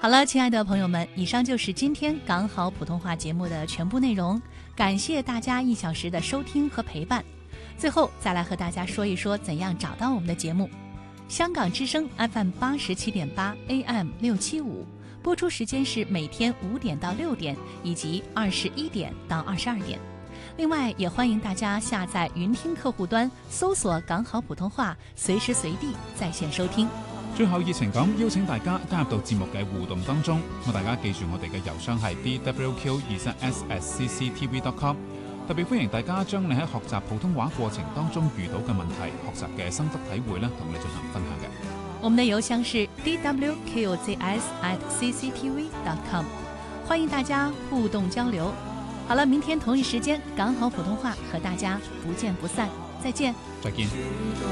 好了，亲爱的朋友们，以上就是今天港好普通话节目的全部内容，感谢大家1小时的收听和陪伴。最后再来和大家说一说怎样找到我们的节目。香港之声 FM87.8 AM 675，播出时间是每天5点到6点，以及21点到22点。另外，也欢迎大家下载云听客户端，搜索港好普通話，隨時隨地在線收聽。 最後熱情咁邀請大家加入到節目嘅互動當中，咁大家記住我哋嘅郵箱係 dwq23s@cctv.com。特別歡迎大家將你喺學習普通話過程當中遇到嘅問題、學習嘅心得體會咧，同我哋進行分享嘅。 我們的郵箱是 dwqzs@cctv.com， 歡迎大家互動交流。好了，明天同一時間港好普通話和大家不見不散，再見。 再見。